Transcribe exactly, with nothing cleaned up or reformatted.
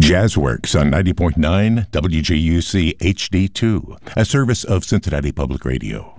Jazzworks on ninety point nine W J U C H D two, a service of Cincinnati Public Radio.